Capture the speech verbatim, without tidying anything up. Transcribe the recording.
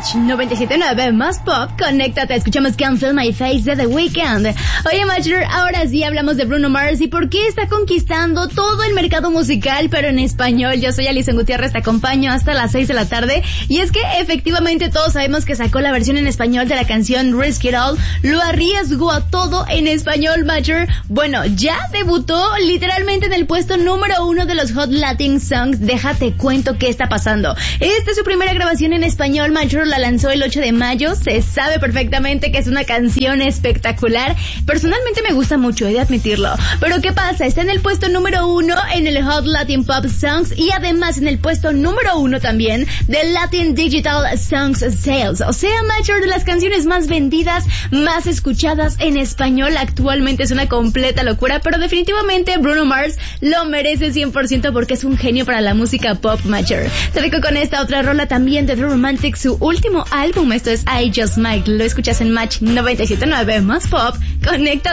Match noventa y siete punto nueve más pop, conéctate, escuchamos Can't Feel My Face de The Weeknd. Oye, Matcher, ahora sí hablamos de Bruno Mars y por qué está conquistando todo el mercado musical, pero en español. Yo soy Alison Gutiérrez, te acompaño hasta las seis de la tarde. Y es que efectivamente todos sabemos que sacó la versión en español de la canción Risk It All, lo arriesgó a todo en español, Matcher. Bueno, ya debutó literalmente en el puesto número uno de los Hot Latin Songs. Déjate cuento qué está pasando. Esta es su primera grabación en español, Matcher, la lanzó el ocho de mayo. Se sabe perfectamente que es una canción espectacular. Personalmente me gusta mucho, he de admitirlo. Pero ¿qué pasa? Está en el puesto número uno en el Hot Latin Pop Songs y además en el puesto número uno también del Latin Digital Songs Sales. O sea, Matcher, de las canciones más vendidas, más escuchadas en español actualmente. Es una completa locura, pero definitivamente Bruno Mars lo merece cien por ciento porque es un genio para la música pop, Matcher. Te dejo con esta otra rola también de The Romantic, su último álbum. Esto es I Just Might. Lo escuchas en Match noventa y siete punto nueve más pop. Conecta.